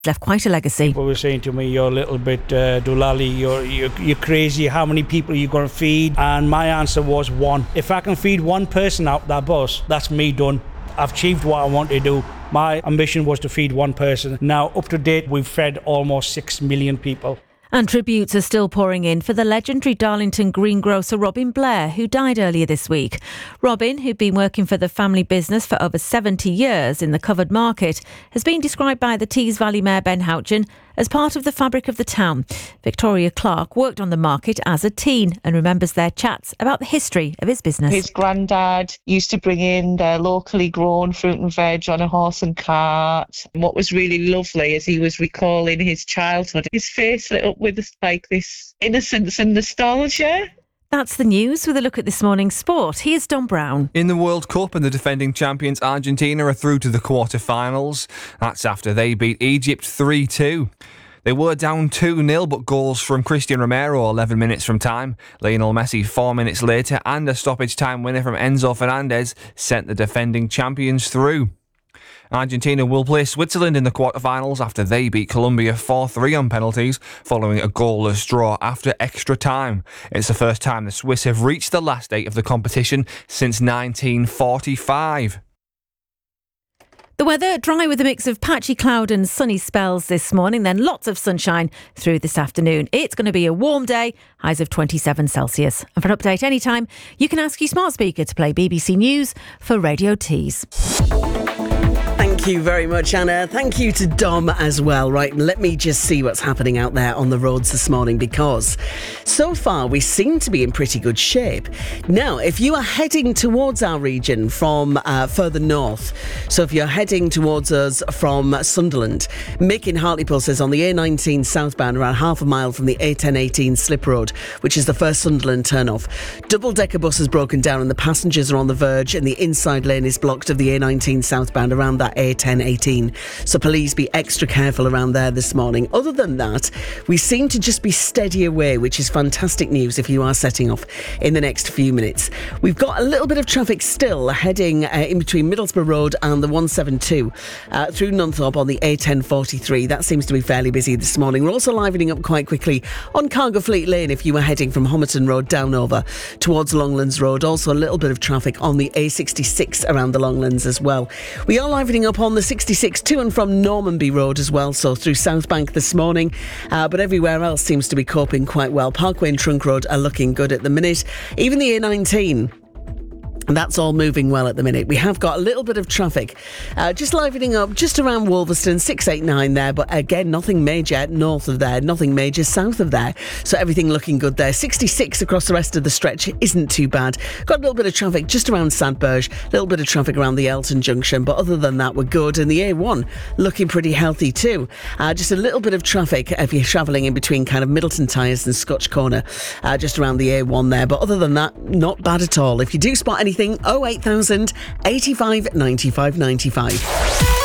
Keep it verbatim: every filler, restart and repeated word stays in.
left quite a legacy. People were saying to me, you're a little bit uh, doolally, you're, you're, you're crazy, how many people are you going to feed? And my answer was one. If I can feed one person out that bus, that's me done. I've achieved what I want to do. My ambition was to feed one person. Now, up to date, we've fed almost six million people. And tributes are still pouring in for the legendary Darlington greengrocer Robin Blair, who died earlier this week. Robin, who'd been working for the family business for over seventy years in the covered market, has been described by the Tees Valley Mayor Ben Houchen as part of the fabric of the town. Victoria Clark worked on the market as a teen and remembers their chats about the history of his business. His granddad used to bring in their locally grown fruit and veg on a horse and cart. And what was really lovely as he was recalling his childhood, his face lit up with like this innocence and nostalgia. That's the news with a look at this morning's sport. Here's Don Brown. In the World Cup, and the defending champions Argentina are through to the quarter-finals. That's after they beat Egypt three two. They were down two nil, but goals from Cristian Romero eleven minutes from time, Lionel Messi four minutes later, and a stoppage time winner from Enzo Fernandez sent the defending champions through. Argentina will play Switzerland in the quarterfinals after they beat Colombia four three on penalties following a goalless draw after extra time. It's the first time the Swiss have reached the last eight of the competition since nineteen forty-five. The weather, dry with a mix of patchy cloud and sunny spells this morning, then lots of sunshine through this afternoon. It's going to be a warm day, highs of twenty-seven Celsius. And for an update anytime, you can ask your smart speaker to play B B C News for Radio Tees. Thank you very much, Anna. Thank you to Dom as well. Right, let me just see what's happening out there on the roads this morning, because so far we seem to be in pretty good shape. Now, if you are heading towards our region from uh, further north, so if you're heading towards us from Sunderland, Mick in Hartlepool says on the A nineteen southbound, around half a mile from the A ten eighteen slip road, which is the first Sunderland turn-off, double-decker bus has broken down and the passengers are on the verge and the inside lane is blocked of the A nineteen southbound around that A ten eighteen. So please be extra careful around there this morning. Other than that, we seem to just be steady away, which is fantastic news if you are setting off in the next few minutes. We've got a little bit of traffic still heading uh, in between Middlesbrough Road and the one seventy-two uh, through Nunthorpe on the A ten forty-three. That seems to be fairly busy this morning. We're also livening up quite quickly on Cargo Fleet Lane if you were heading from Homerton Road down over towards Longlands Road. Also a little bit of traffic on the A sixty-six around the Longlands as well. We are livening up on the sixty-six to and from Normanby Road as well, so through South Bank this morning, uh, but everywhere else seems to be coping quite well. Parkway and Trunk Road are looking good at the minute. Even the A nineteen, that's all moving well at the minute. We have got a little bit of traffic uh, just livening up just around Wolverston, six eighty-nine there, but again, nothing major north of there, nothing major south of there, so everything looking good there. sixty-six across the rest of the stretch isn't too bad. Got a little bit of traffic just around Sandburge, a little bit of traffic around the Elton Junction, but other than that, we're good. And the A one looking pretty healthy too. Uh, just a little bit of traffic if you're travelling in between kind of Middleton Tyres and Scotch Corner, uh, just around the A one there, but other than that, not bad at all. If you do spot anything, oh eight thousand, eighty-five, ninety-five, ninety-five.